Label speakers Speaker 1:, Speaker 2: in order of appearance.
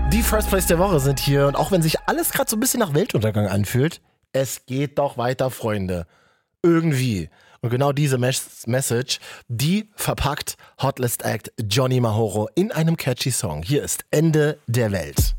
Speaker 1: Die First Place der Woche sind hier und auch wenn sich alles gerade so ein bisschen nach Weltuntergang anfühlt, es geht doch weiter, Freunde. Irgendwie. Und genau diese Message, die verpackt Hotlist Act Johnny Mahoro in einem catchy Song. Hier ist Ende der Welt.